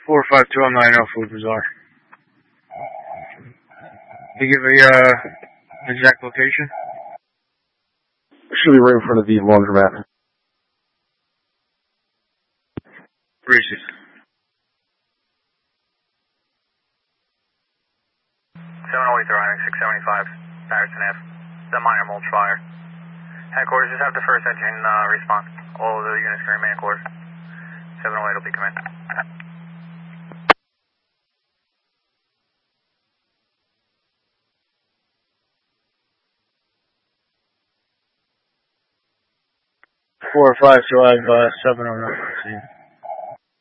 45290 Food Bazaar. Can you give a exact location? Should be right in front of the laundromat. Reese's. 708 arriving, 675, Patterson Ave. The minor mulch fire. Headquarters, just have the first engine response. All of the units can remain in quarters. 708 will be coming. 452 I have 709.